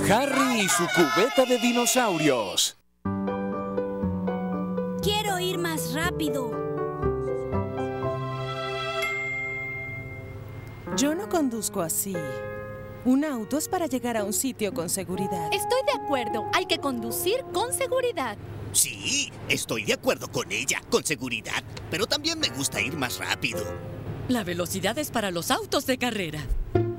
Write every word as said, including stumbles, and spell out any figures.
Harry y su cubeta de dinosaurios. Quiero ir más rápido. Yo no conduzco así. Un auto es para llegar a un sitio con seguridad. Estoy de acuerdo. Hay que conducir con seguridad. Sí, estoy de acuerdo con ella, con seguridad. Pero también me gusta ir más rápido. La velocidad es para los autos de carrera.